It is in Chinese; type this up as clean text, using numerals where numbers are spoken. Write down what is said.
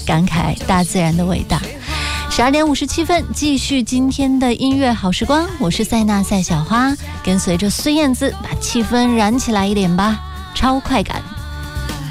感慨大自然的伟大。12点57分，继续今天的音乐好时光，我是塞纳赛小花，跟随着孙燕姿把气氛燃起来一点吧，超快感。